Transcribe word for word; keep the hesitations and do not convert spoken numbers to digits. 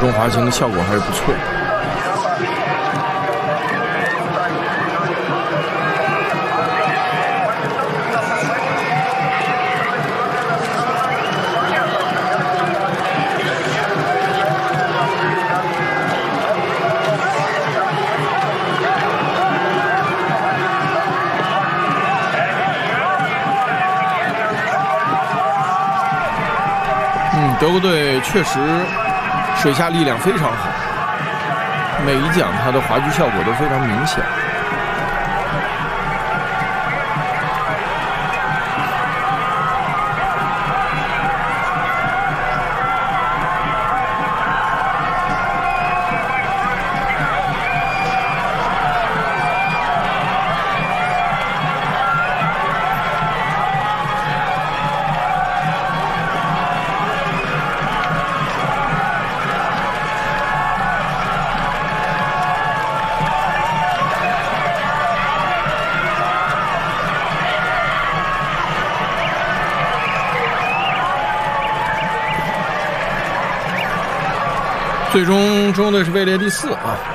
中滑行的效果还是不错。德国队确实水下力量非常好，每一桨它的滑距效果都非常明显。最终中国队是位列第四啊。